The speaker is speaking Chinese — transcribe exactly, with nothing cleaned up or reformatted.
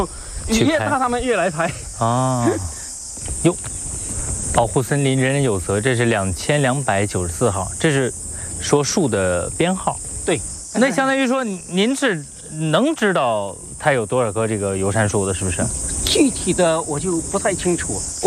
你越大，他们越来拍。 啊，哟，保护森林人人有责，这是两千两百九十四号，这是说树的编号。 对， 那相当于说您是能知道它有多少棵这个油杉树的，是不是？ 具体的我就不太清楚。